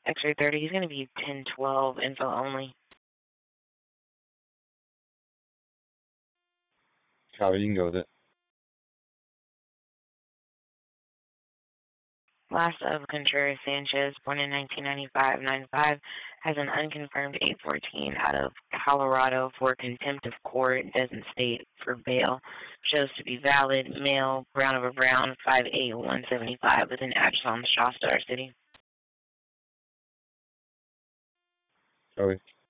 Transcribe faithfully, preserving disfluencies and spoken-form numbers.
X-ray thirty, he's going to be ten twelve, info only. Copy, you can go with it. Last of Contreras Sanchez, born in nineteen ninety-five, nine five, has an unconfirmed eight fourteen out of Colorado for contempt of court, doesn't state for bail. Shows to be valid, male, brown over brown, five eight, one seventy-five, with an address on the Shasta City. Copy.